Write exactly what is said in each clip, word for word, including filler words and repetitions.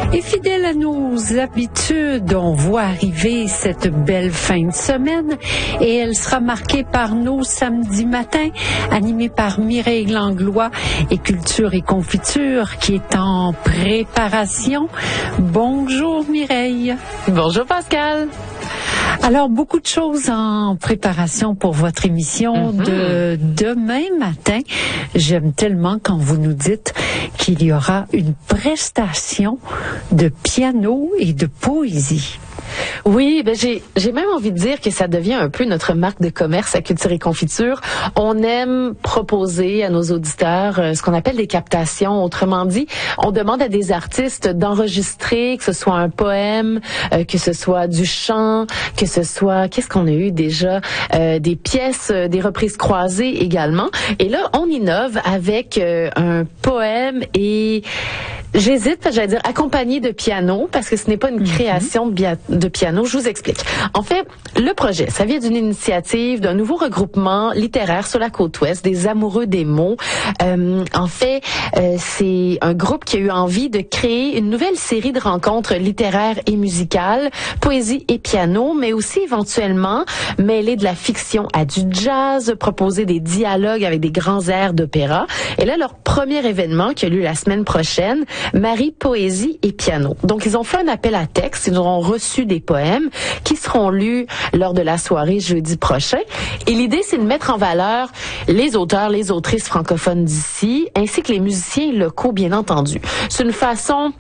Et fidèle à nos habitudes, on voit arriver cette belle fin de semaine et elle sera marquée par nos samedis matins, animés par Mireille Langlois et Culture et Confiture qui est en préparation. Bonjour Mireille. Bonjour Pascal. Alors, beaucoup de choses en préparation pour votre émission mm-hmm. de demain matin. J'aime tellement quand vous nous dites qu'il y aura une prestation de piano et de poésie. Oui, ben j'ai j'ai même envie de dire que ça devient un peu notre marque de commerce à Culture et Confiture. On aime proposer à nos auditeurs euh, ce qu'on appelle des captations. Autrement dit, on demande à des artistes d'enregistrer, que ce soit un poème, euh, que ce soit du chant, que ce soit, qu'est-ce qu'on a eu déjà, euh, des pièces, euh, des reprises croisées également. Et là, on innove avec euh, un poème et j'hésite, j'allais dire accompagné de piano, parce que ce n'est pas une création de, bia- de piano. Je vous explique. En fait, le projet, ça vient d'une initiative d'un nouveau regroupement littéraire sur la côte ouest, des amoureux des mots. Euh, en fait, euh, c'est un groupe qui a eu envie de créer une nouvelle série de rencontres littéraires et musicales, poésie et piano, mais aussi éventuellement mêler de la fiction à du jazz, proposer des dialogues avec des grands airs d'opéra. Et là, leur premier événement qui a lieu la semaine prochaine, Marie, poésie et piano. Donc, ils ont fait un appel à texte. Ils auront reçu des poèmes qui seront lus lors de la soirée jeudi prochain. Et l'idée, c'est de mettre en valeur les auteurs, les autrices francophones d'ici, ainsi que les musiciens locaux, bien entendu. C'est une façon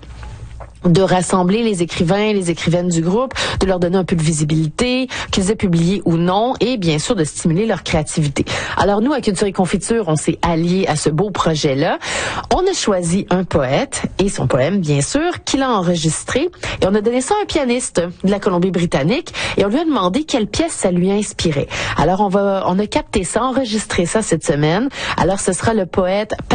de rassembler les écrivains, les écrivaines du groupe, de leur donner un peu de visibilité, qu'ils aient publié ou non, et bien sûr de stimuler leur créativité. Alors nous, à Culture et Confiture, on s'est alliés à ce beau projet-là. On a choisi un poète et son poème, bien sûr, qu'il a enregistré, et on a donné ça à un pianiste de la Colombie-Britannique, et on lui a demandé quelle pièce ça lui inspirait. Alors on va, on a capté ça, enregistré ça cette semaine. Alors ce sera le poète